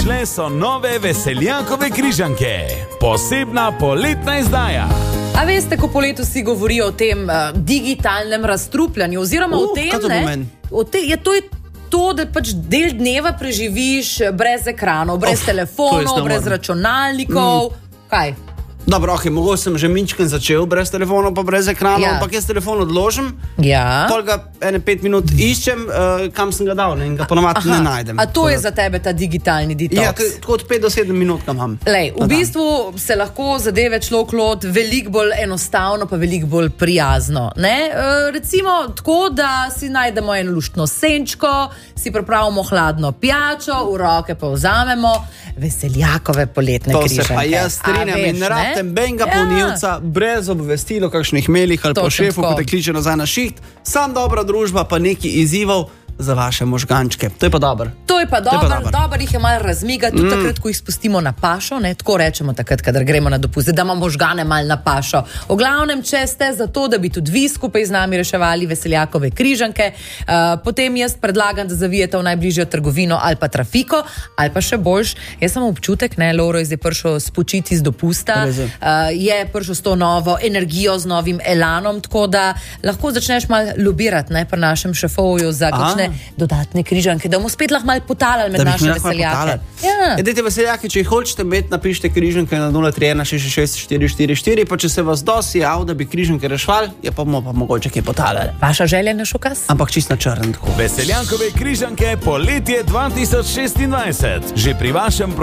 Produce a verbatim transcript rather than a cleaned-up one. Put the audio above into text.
Prišle so nove Veseljakove križanke. Posebna poletna izdaja. A veste, ko po letu si govorijo o tem uh, digitalnem razstrupljanju, oziroma Uh, o tem, kaj to ne, pomeni? o te, je to je to, da pač del dneva preživiš brez ekranov, brez Of, to telefonov, jaz ne brez morem. računalnikov. Kaj? Dobro, ok, mogoče sem že minčken začel brez telefonov pa brez ekranov, Ja. ampak jaz telefon odložim, Ja. pol ga ene pet minut iščem, uh, kam sem ga dal, ne, in ga ponovadi ne najdem. A to je za tebe ta digitalni detox? Ja, k- tako od pet do sedem minut ga imam. Lej, v Na dan. bistvu se lahko zadeve človek loti veliko bolj enostavno, pa veliko bolj prijazno. Ne? E, recimo tako, da si najdemo eno luštno senčko, si pripravimo hladno pijačo, v roke pa vzamemo Veseljakove poletne To križanke. se pa jaz A strinjam veš, in ne? ratem benga Ja. polnilca, brez obvestilo kakšnih melih ali pa Točno šefu, tako. ko te kliče nazaj na šiht, sam dobra družba pa neki izzivov za vaše možgančke. To je pa dobro. To je pa To je pa dobro, dobro. dobro jih je malo razmigati, tudi mm. takrat, ko jih spustimo na pašo, ne, tako rečemo takrat, kadar gremo na dopust, da imamo možgane malo na pašo. V glavnem, če ste za to, da bi tudi vi skupaj z nami reševali Veseljakove križanke, uh, potem jaz predlagam, da zavijete v najbližjo trgovino ali pa trafiko, ali pa še boljš, jaz sem občutek, ne, Lovro je zdaj prišel spočiti z dopusta, Res je. uh, je prišel s to novo energijo, z novim elanom, tako da lahko začneš malo lobirati, ne, pri našem šefovju za kakšne dodatne križanke, da bomo spet lahko malo potalali med Da bi naše jih lahko malo veseljake. potalali. Ja. E, dajte veseljaki, če jih hočete imeti, napišite križanke na nula tri ena šest šest štiri štiri štiri, pa če se vas dosti jav, da bi križanke rešvali, je pa bomo pa mogoče kaj potalali. Vaša želja je naš ukaz? Ampak čist na črn tako. Veseljakove križanke poletje dva tisoč šestindvajset. Že pri vašem